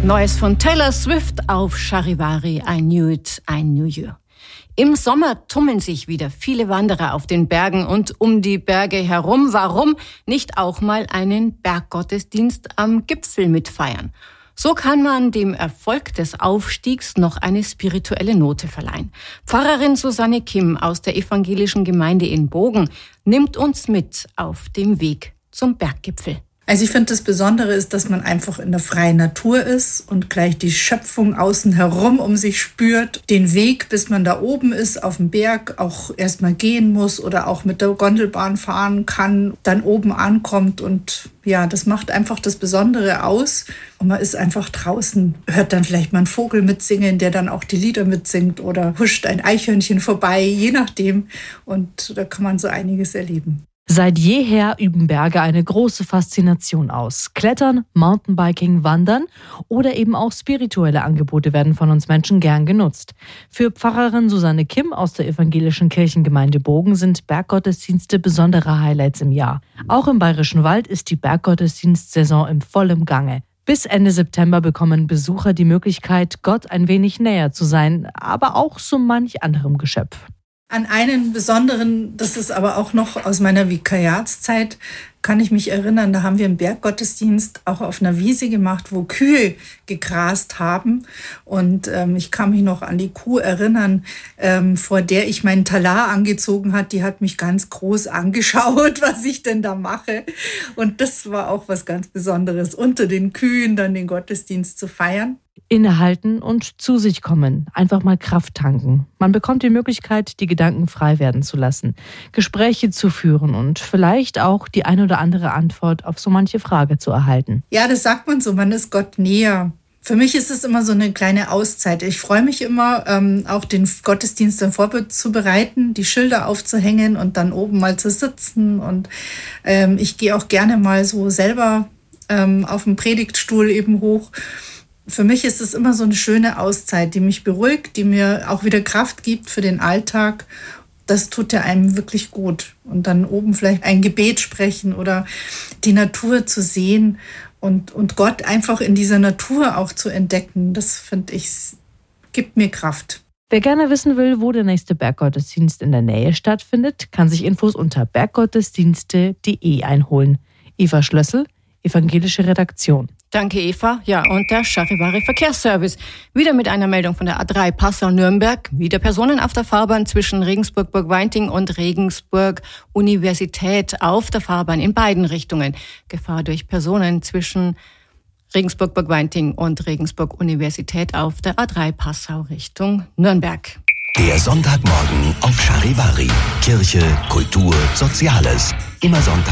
Neues von Taylor Swift auf Charivari, I Knew It, I Knew You. Im Sommer tummeln sich wieder viele Wanderer auf den Bergen und um die Berge herum. Warum nicht auch mal einen Berggottesdienst am Gipfel mitfeiern? So kann man dem Erfolg des Aufstiegs noch eine spirituelle Note verleihen. Pfarrerin Susanne Kim aus der evangelischen Gemeinde in Bogen nimmt uns mit auf dem Weg zum Berggipfel. Also ich finde, das Besondere ist, dass man einfach in der freien Natur ist und gleich die Schöpfung außen herum um sich spürt. Den Weg, bis man da oben ist, auf dem Berg, auch erstmal gehen muss oder auch mit der Gondelbahn fahren kann, dann oben ankommt. Und ja, das macht einfach das Besondere aus. Und man ist einfach draußen, hört dann vielleicht mal einen Vogel mitsingen, der dann auch die Lieder mitsingt oder huscht ein Eichhörnchen vorbei, je nachdem. Und da kann man so einiges erleben. Seit jeher üben Berge eine große Faszination aus. Klettern, Mountainbiking, Wandern oder eben auch spirituelle Angebote werden von uns Menschen gern genutzt. Für Pfarrerin Susanne Kim aus der evangelischen Kirchengemeinde Bogen sind Berggottesdienste besondere Highlights im Jahr. Auch im Bayerischen Wald ist die Berggottesdienstsaison im vollen Gange. Bis Ende September bekommen Besucher die Möglichkeit, Gott ein wenig näher zu sein, aber auch so manch anderem Geschöpf. An einen besonderen, das ist aber auch noch aus meiner Vikariatszeit, kann ich mich erinnern, da haben wir einen Berggottesdienst auch auf einer Wiese gemacht, wo Kühe gegrast haben. Und ich kann mich noch an die Kuh erinnern, vor der ich meinen Talar angezogen hat. Die hat mich ganz groß angeschaut, was ich denn da mache. Und das war auch was ganz Besonderes, unter den Kühen dann den Gottesdienst zu feiern. Innehalten und zu sich kommen, einfach mal Kraft tanken. Man bekommt die Möglichkeit, die Gedanken frei werden zu lassen, Gespräche zu führen und vielleicht auch die ein oder andere Antwort auf so manche Frage zu erhalten. Ja, das sagt man so, man ist Gott näher. Für mich ist es immer so eine kleine Auszeit. Ich freue mich immer, auch den Gottesdienst dann vorzubereiten, die Schilder aufzuhängen und dann oben mal zu sitzen. Und ich gehe auch gerne mal so selber auf dem Predigtstuhl eben hoch. Für mich ist es immer so eine schöne Auszeit, die mich beruhigt, die mir auch wieder Kraft gibt für den Alltag. Das tut ja einem wirklich gut. Und dann oben vielleicht ein Gebet sprechen oder die Natur zu sehen und Gott einfach in dieser Natur auch zu entdecken, das finde ich, gibt mir Kraft. Wer gerne wissen will, wo der nächste Berggottesdienst in der Nähe stattfindet, kann sich Infos unter berggottesdienste.de einholen. Eva Schlössel, evangelische Redaktion. Danke, Eva. Ja, und der Charivari Verkehrsservice. Wieder mit einer Meldung von der A3 Passau-Nürnberg. Wieder Personen auf der Fahrbahn zwischen Regensburg-Burgweinting und Regensburg-Universität auf der Fahrbahn in beiden Richtungen. Gefahr durch Personen zwischen Regensburg-Burgweinting und Regensburg-Universität auf der A3 Passau Richtung Nürnberg. Der Sonntagmorgen auf Charivari. Kirche, Kultur, Soziales. Immer Sonntag